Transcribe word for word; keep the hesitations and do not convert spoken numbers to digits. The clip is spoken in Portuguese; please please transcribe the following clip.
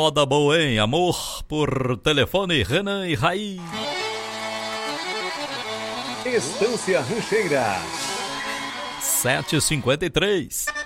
moda boa, hein? Amor por telefone, Renan e Raí. Estância Rancheira. sete e cinquenta e três.